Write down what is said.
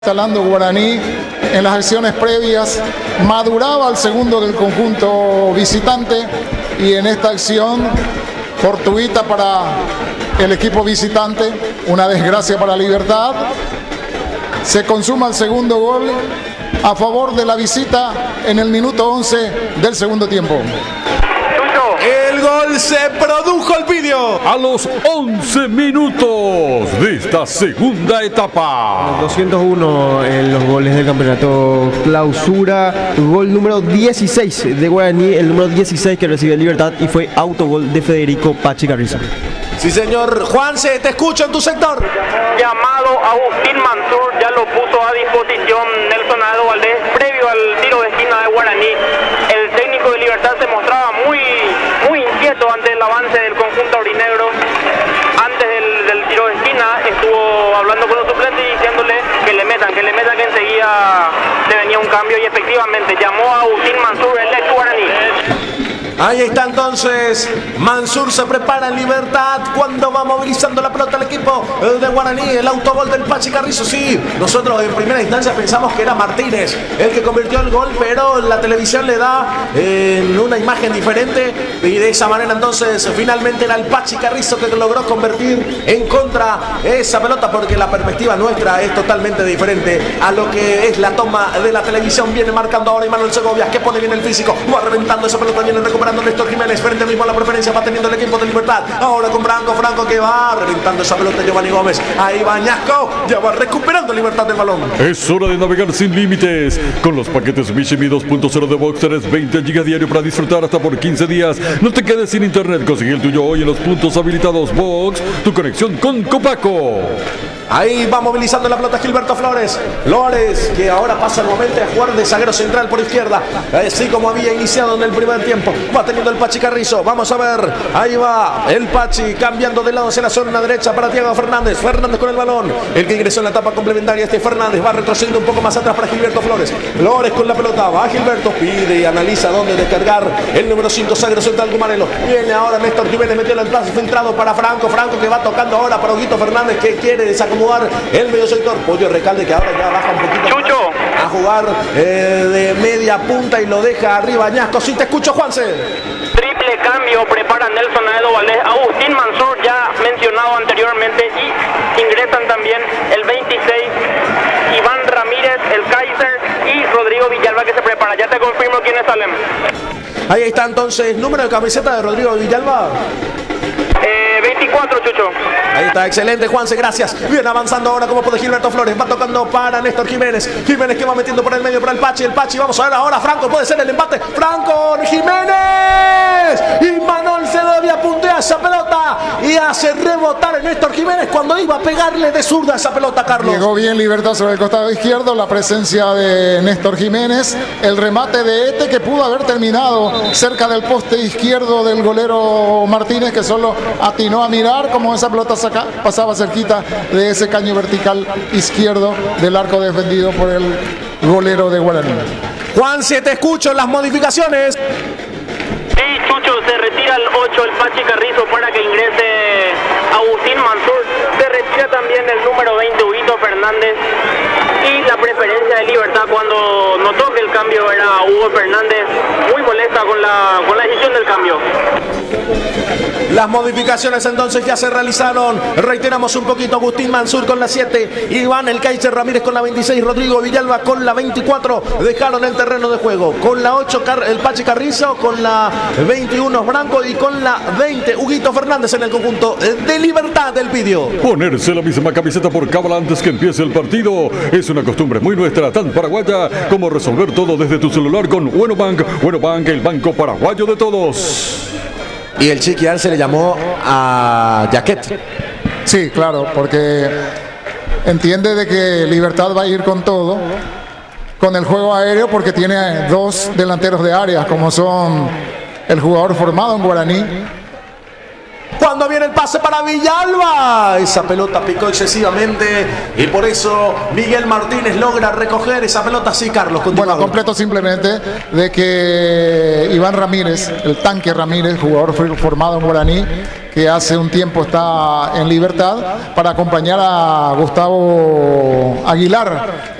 Instalando Guaraní en las acciones previas, maduraba el segundo del conjunto visitante y en esta acción fortuita para el equipo visitante, una desgracia para Libertad, se consuma el segundo gol a favor de la visita en el minuto 11 del segundo tiempo. El gol se produjo el vídeo a los 11 minutos de esta segunda etapa. 201 en los goles del campeonato clausura. Gol número 16 de Guaraní, el número 16 que recibe Libertad y fue autogol de Federico Pachi Carrizo. Sí, señor. Juanse, te escucho en tu sector. Llamado Agustín Mansur, ya lo puso a disposición Nelson Aldo Valdés previo al tiro de esquina de Guaraní. El técnico de Libertad se mostraba muy inquieto ante el avance del conjunto aurinegro. Antes del tiro de esquina estuvo hablando con los suplentes y diciéndole que le metan, que enseguida le venía un cambio, y efectivamente llamó a Agustín Mansur, el ex Guaraní. Ahí está entonces, Mansur se prepara en Libertad cuando va movilizando la pelota al equipo de Guaraní, el autogol del Pachi Carrizo. Sí, nosotros en primera instancia pensamos que era Martínez el que convirtió el gol, pero la televisión le da una imagen diferente y de esa manera entonces finalmente era el Pachi Carrizo que logró convertir en contra esa pelota, porque la perspectiva nuestra es totalmente diferente a lo que es la toma de la televisión. Viene marcando ahora Manuel Segovia, que pone bien el físico, va reventando esa pelota, viene recuperando Néstor Jiménez, frente mismo a la preferencia, va teniendo el equipo de Libertad, ahora con Franco que va reventando esa pelota, Giovanni Gómez, ahí va Ñasco, ya va recuperando Libertad del balón. Es hora de navegar sin límites con los paquetes Mishimi 2.0 de Boxer, es 20 GB diario para disfrutar hasta por 15 días. No te quedes sin internet, consigue el tuyo hoy en los puntos habilitados. Box, tu conexión con Copaco. Ahí va movilizando la pelota Gilberto Flores, que ahora pasa nuevamente a jugar de zaguero central por izquierda, así como había iniciado en el primer tiempo. Va teniendo el Pachi Carrizo, vamos a ver, ahí va el Pachi cambiando de lado hacia la zona derecha para Thiago Fernández con el balón, el que ingresó en la etapa complementaria. Fernández va retrocediendo un poco más atrás para Gilberto Flores con la pelota, va Gilberto, pide y analiza dónde descargar el número 5 zaguero central Gumarelo. Viene ahora Néstor Jiménez, metió el plazo filtrado para Franco que va tocando ahora para Huguito Fernández, que quiere desacomodar el medio sector. Pollo Recalde, que ahora ya baja un poquito Chucho a jugar de media punta y lo deja arriba Ñasco. Si te escucho, Juanse. Triple cambio prepara Nelson Aldo Valdés, Agustín Mansur ya mencionado anteriormente, y ingresan también el 26 Iván Ramírez, el Kaiser, y Rodrigo Villalba, que se prepara. Ya te confirmo quiénes salen. Ahí está entonces, número de camiseta de Rodrigo Villalba. 24, Chucho. Ahí está, excelente, Juanse, gracias. Viene avanzando ahora como puede Gilberto Flores, va tocando para Néstor Jiménez que va metiendo por el medio para el Pachi, vamos a ver ahora, Franco, puede ser el empate, Franco Jiménez, y Manuel Segovia puntea esa pelota y hace rebotar a Néstor Jiménez cuando iba a pegarle de zurda esa pelota, Carlos. Llegó bien Libertad sobre el costado izquierdo, la presencia de Néstor Jiménez, el remate de Ete, que pudo haber terminado cerca del poste izquierdo del golero Martínez, que solo atinó a mirar como esa pelota pasaba cerquita de ese caño vertical izquierdo del arco defendido por el golero de Guaraní. Juan, si te escucho, las modificaciones. Sí, Chucho, se retira el 8 el Pachi Carrizo para que ingrese Agustín Mansur. Se retira también el número 20 Huguito Fernández, y la preferencia de Libertad cuando notó que el cambio era Hugo Fernández, muy molesta con la decisión del cambio. Las modificaciones entonces ya se realizaron. Reiteramos un poquito: Agustín Mansur con la 7, Iván el Kaiser Ramírez con la 26, Rodrigo Villalba con la 24. Dejaron el terreno de juego con la 8 el Pachi Carrizo, con la 21 Branco y con la 20 Huguito Fernández en el conjunto de Libertad del vídeo. Ponerse la misma camiseta por cábala antes que empiece el partido es una costumbre muy nuestra, tan paraguaya como resolver todo desde tu celular con Buenobank, el banco paraguayo de todos. Y el Chiquial se le llamó a Jaquet. Sí, claro, porque entiende de que Libertad va a ir con todo, con el juego aéreo, porque tiene dos delanteros de área, como son el jugador formado en Guaraní. Cuando viene el pase para Villalba. Esa pelota picó excesivamente y por eso Miguel Martínez logra recoger esa pelota. Sí, Carlos, bueno, completo simplemente de que Iván Ramírez, el tanque Ramírez, jugador formado en Guaraní, que hace un tiempo está en Libertad, para acompañar a Gustavo Aguilar